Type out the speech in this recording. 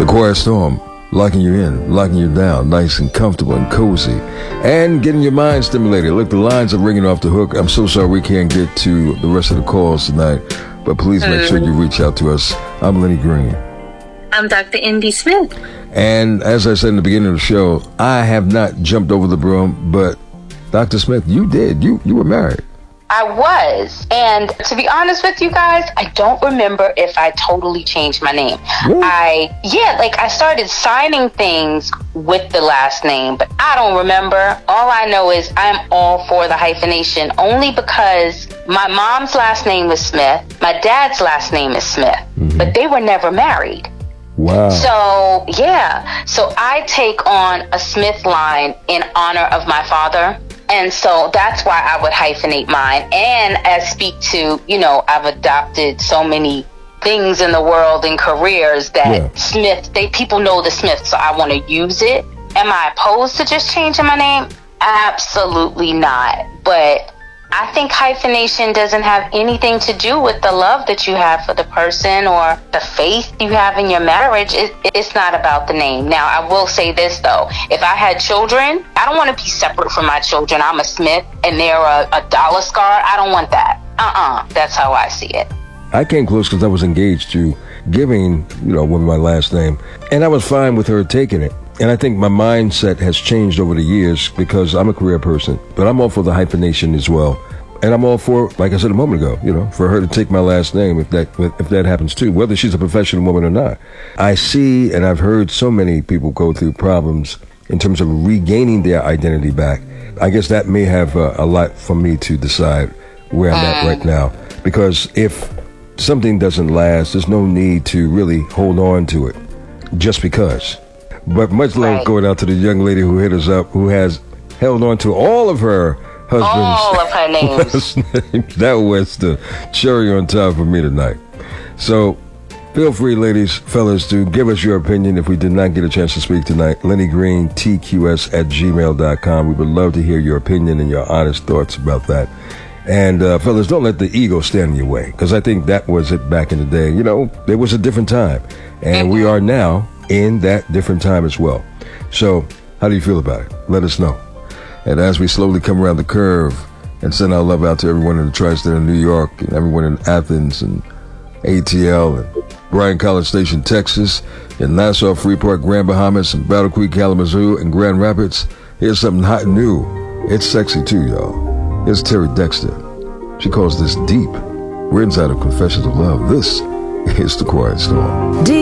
The Quiet Storm, locking you in, locking you down, nice and comfortable and cozy, and getting your mind stimulated. Look, the lines are ringing off the hook. I'm so sorry we can't get to the rest of the calls tonight, but please make sure you reach out to us. I'm Lenny Green. I'm Dr. Indy Smith. And as I said in the beginning of the show, I have not jumped over the broom, but Dr. Smith, you did. You were married. I was. And to be honest with you guys, I don't remember if I totally changed my name. Really? I started signing things with the last name, but I don't remember. All I know is I'm all for the hyphenation only because my mom's last name is Smith. My dad's last name is Smith, but they were never married. Wow. So I take on a Smith line in honor of my father. And so that's why I would hyphenate mine. And as speak to, I've adopted so many things in the world and careers that Smith, people know the Smith, so I want to use it. Am I opposed to just changing my name? Absolutely not. But I think hyphenation doesn't have anything to do with the love that you have for the person or the faith you have in your marriage. It's not about the name. Now, I will say this, though. If I had children, I don't want to be separate from my children. I'm a Smith and they're a dollar scar. I don't want that. That's how I see it. I came close because I was engaged to giving, women my last name, and I was fine with her taking it. And I think my mindset has changed over the years because I'm a career person, but I'm all for the hyphenation as well. And I'm all for, like I said a moment ago, for her to take my last name if that happens too, whether she's a professional woman or not. I see, and I've heard so many people go through problems in terms of regaining their identity back. I guess that may have a lot for me to decide where I'm at right now. Because if something doesn't last, there's no need to really hold on to it just because. But much love going out to the young lady who hit us up, who has held on to all of her husband's all of her names. That was the cherry on top for me tonight. So feel free, ladies, fellas, to give us your opinion if we did not get a chance to speak tonight. Lenny Green, TQS@gmail.com. We would love to hear your opinion and your honest thoughts about that. And fellas, don't let the ego stand in your way, because I think that was it back in the day. There was a different time, and we are now in that different time as well. So how do you feel about it? Let us know. And as we slowly come around the curve and send our love out to everyone in the tri-state of New York and everyone in Athens and ATL and Bryan College Station, Texas, and Nassau, Freeport, Grand Bahamas, and Battle Creek, Kalamazoo, and Grand Rapids, here's something hot and new. It's sexy too, y'all. Here's Terry Dexter. She calls this deep. We're inside of Confessions of Love. This is The Quiet Storm.